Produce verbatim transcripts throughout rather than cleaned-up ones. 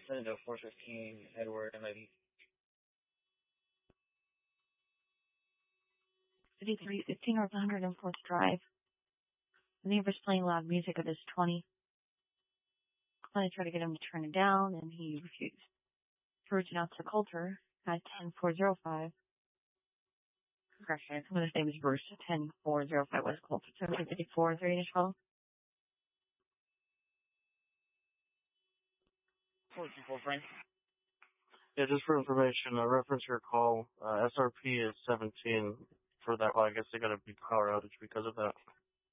send it to four fifteen Edward M I D. fifty-three fifteen North one hundred fourth Drive. The neighbor's playing loud music at his twenty. I tried to get him to turn it down, and he refused. So reaching out to Coulter at ten four oh five. Correction, some of his name is Bruce. ten four oh five West Coulter. seven fifty-four, three inch call. four two four, Frank. Yeah, just for information, uh, reference your call. Uh, S R P is seventeen for that. Well, I guess they got a big power outage because of that.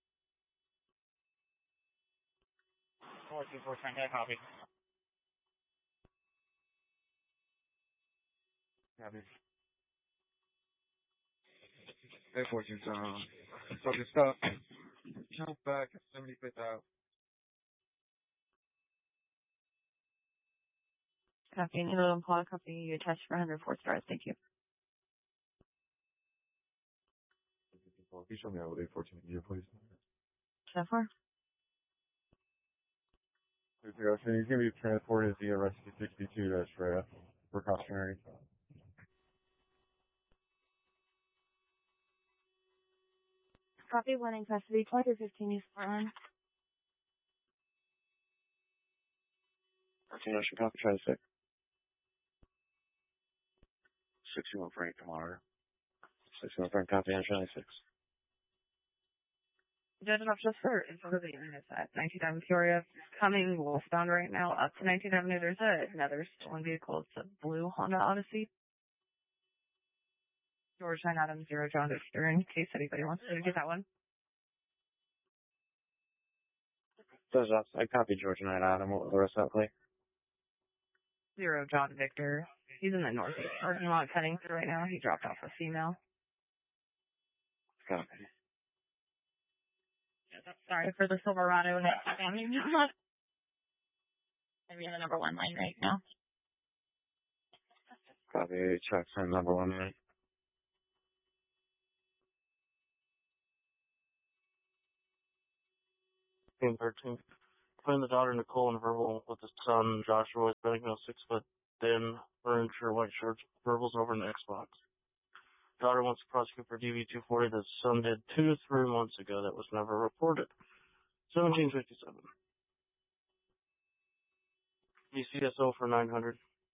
four two four, Frank, I copy. Copy. Hey, Fortune's, um, so just, uh, jump back at seventy-fifth out. Copy. Any little call, copy. You attached for one hundred fourth Drive. Thank you. Can you show me out with eight fourteen here, please? So far? He's going to be transported via Rescue sixty-two to Australia. Precautionary. Copy. One in custody. twenty fifteen East Portland. fourteen Ocean, copy, try to six. sixty-one Frank, tomorrow. sixty-one Frank, copy, I'm trying to six. Judge enough just for information units at nineteenth Avenue Peoria. Coming westbound right now up to nineteenth Avenue. There's a, another stolen vehicle. It's a blue Honda Odyssey. George nine Adam zero John Victor, in case anybody wants to get that one. Does that, I copy George nine Adam. What was the rest of that play? Zero John Victor. He's in the northeast parking lot cutting through right now. He dropped off a female. Copy. Sorry for the Silverado next family. Maybe in the number one line right now. Copy, check sign number one line. June thirteenth. Between the daughter Nicole and verbal with the son Joshua, Bennigan, six foot thin, furniture, white shirts, verbals over an Xbox. Daughter wants to prosecute for D V two forty that son did two to three months ago that was never reported. seventeen fifty-seven. D C S O for nine hundred.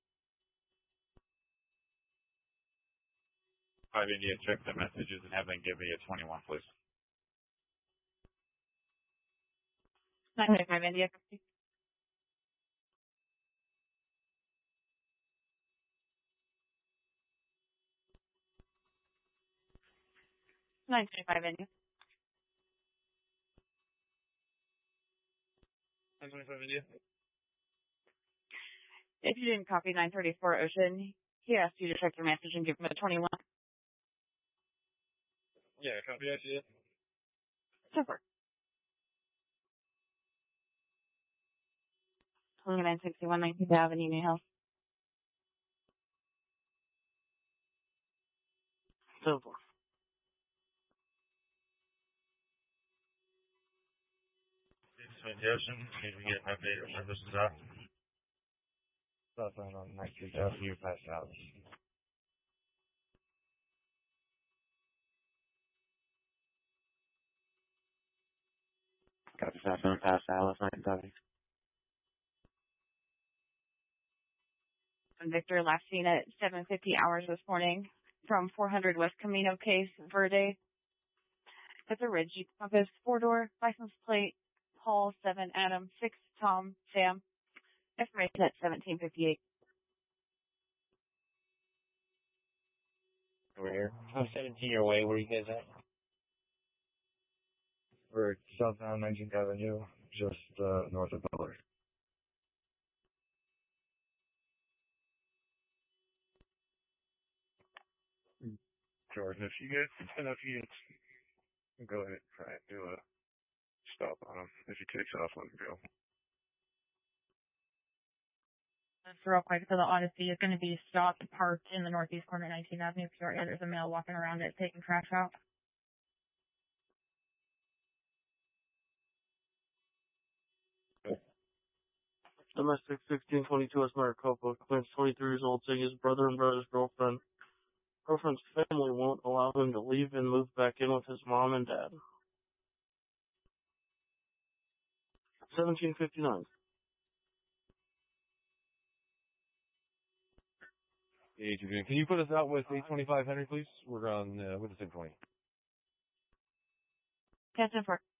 five India, check the messages and have them give me a twenty-one, please. nine twenty-five India. nine twenty-five India. nine twenty-five India. If you didn't copy nine thirty-four Ocean, he asked you to check your message and give him a twenty-one. Yeah, copy, I see it. Super. twenty-nine sixty-one nineteenth Avenue, New Hill. Simple. It's Ocean, can we get my data services out? That's on nineteenth Avenue, pass out. Copy, pass on, pass out, nineteenth Avenue. Victor last seen at seven fifty hours this morning from four hundred West Camino Case Verde. At the Ridge, Jeep Compass, four-door, license plate, Paul, seven, Adam, six, Tom, Sam. Information at seventeen fifty-eight. Over here. I'm seventeen your way. Where are you guys at? We're at southbound nineteenth Avenue, just uh, north of Butler. George, if you get enough units, go ahead and try and do a stop on him. If he takes off, let him go. Real quick, so the Odyssey is going to be stopped, parked in the northeast corner of nineteenth Avenue, Peoria. There's a male walking around it, taking trash out. The domestic sixteen twenty-two West Maricopa, claims twenty-three years old, saying his brother and brother's girlfriend, girlfriend's family won't allow him to leave and move back in with his mom and dad. seventeen fifty-nine. eight two. Can you put us out with eight twenty-five Henry, please? We're on uh, with the ten twenty. ten four.